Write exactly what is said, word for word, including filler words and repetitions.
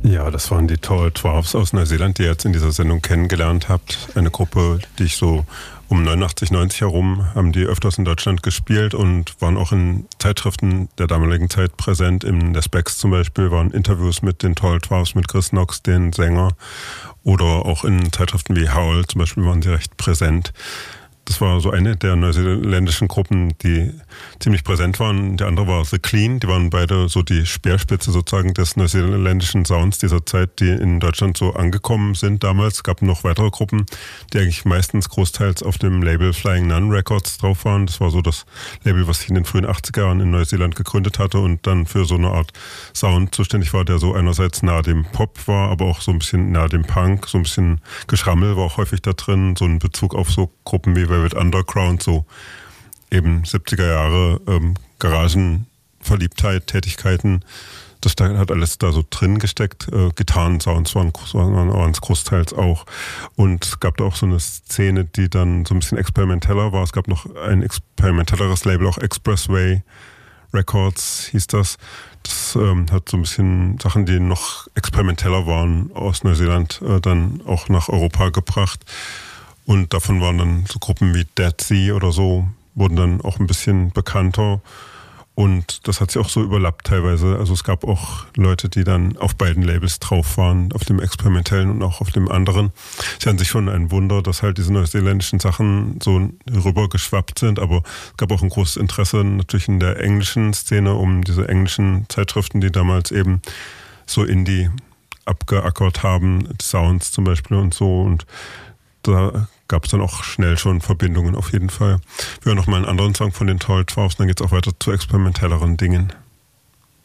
Ja, das waren die Tall Twelves aus Neuseeland, die ihr jetzt in dieser Sendung kennengelernt habt. Eine Gruppe, die ich so um neunundachtzig, neunzig herum, haben die öfters in Deutschland gespielt und waren auch in Zeitschriften der damaligen Zeit präsent. In der Specs zum Beispiel waren Interviews mit den Tall Twelves, mit Chris Knox, den Sänger. Oder auch in Zeitschriften wie Howl zum Beispiel waren sie recht präsent. Das war so eine der neuseeländischen Gruppen, die ziemlich präsent waren. Der andere war The Clean. Die waren beide so die Speerspitze sozusagen des neuseeländischen Sounds dieser Zeit, die in Deutschland so angekommen sind damals. Es gab noch weitere Gruppen, die eigentlich meistens großteils auf dem Label Flying Nun Records drauf waren. Das war so das Label, was sich in den frühen achtziger Jahren in Neuseeland gegründet hatte und dann für so eine Art Sound zuständig war, der so einerseits nahe dem Pop war, aber auch so ein bisschen nahe dem Punk. So ein bisschen Geschrammel war auch häufig da drin. So ein Bezug auf so Gruppen wie Velvet Underground, so eben siebziger Jahre ähm, Garagenverliebtheit, Tätigkeiten. Das da hat alles da so drin gesteckt. Äh, Gitarren-Sounds waren, waren es großteils auch. Und es gab da auch so eine Szene, die dann so ein bisschen experimenteller war. Es gab noch ein experimentelleres Label, auch Expressway Records hieß das. Das ähm, hat so ein bisschen Sachen, die noch experimenteller waren, aus Neuseeland äh, dann auch nach Europa gebracht. Und davon waren dann so Gruppen wie Dead Sea oder so, wurden dann auch ein bisschen bekannter. Und das hat sich auch so überlappt teilweise. Also es gab auch Leute, die dann auf beiden Labels drauf waren, auf dem experimentellen und auch auf dem anderen. Es ist an sich schon ein Wunder, dass halt diese neuseeländischen Sachen so rübergeschwappt sind. Aber es gab auch ein großes Interesse natürlich in der englischen Szene um diese englischen Zeitschriften, die damals eben so Indie abgeackert haben, Sounds zum Beispiel und so. Und da gab es dann auch schnell schon Verbindungen auf jeden Fall. Wir hören noch mal einen anderen Song von den Tall Twelves, dann geht es auch weiter zu experimentelleren Dingen.